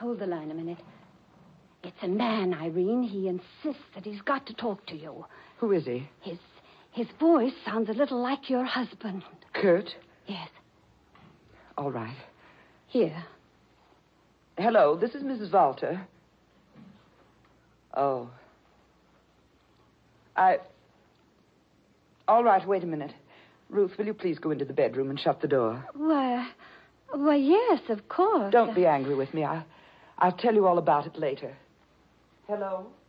Hold the line a minute. It's a man, Irene. He insists that he's got to talk to you. Who is he? His voice sounds a little like your husband. Kurt? Yes. All right. Here. Hello, this is Mrs. Walter. Oh. All right, wait a minute. Ruth, will you please go into the bedroom and shut the door? Why, yes, of course. Don't be angry with me. I'll tell you all about it later. Hello?